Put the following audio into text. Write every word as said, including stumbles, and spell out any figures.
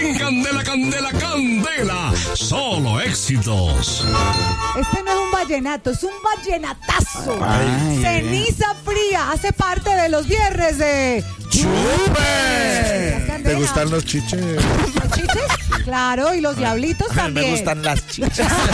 Candela, candela, candela. Solo éxitos. Este no es un vallenato, es un vallenatazo. Ay, Ceniza fría, hace parte de los viernes de ¡Chupe! ¿Te gustan los chiches? ¿Los chiches? Claro, y los diablitos A mí también. me gustan las chichas.